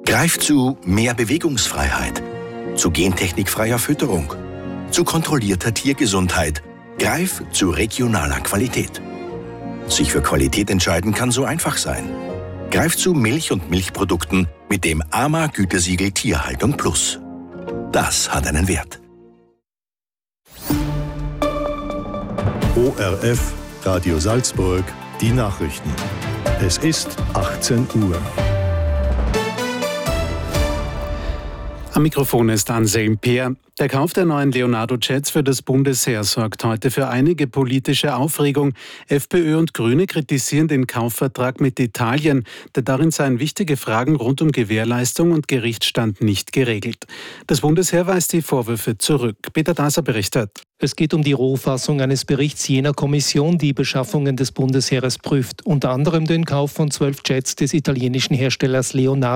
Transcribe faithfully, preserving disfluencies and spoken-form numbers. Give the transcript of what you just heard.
Greif zu mehr Bewegungsfreiheit, zu gentechnikfreier Fütterung, zu kontrollierter Tiergesundheit. Greif zu regionaler Qualität. Sich für Qualität entscheiden kann so einfach sein. Greif zu Milch und Milchprodukten mit dem A M A-Gütesiegel Tierhaltung Plus. Das hat einen Wert. O R F, Radio Salzburg, die Nachrichten. Es ist achtzehn Uhr. Am Mikrofon ist Anselm Peer. Der Kauf der neuen Leonardo-Jets für das Bundesheer sorgt heute für einige politische Aufregung. FPÖ und Grüne kritisieren den Kaufvertrag mit Italien, denn darin seien wichtige Fragen rund um Gewährleistung und Gerichtsstand nicht geregelt. Das Bundesheer weist die Vorwürfe zurück. Peter Daser berichtet. Es geht um die Rohfassung eines Berichts jener Kommission, die Beschaffungen des Bundesheeres prüft. Unter anderem den Kauf von zwölf Jets des italienischen Herstellers Leonardo.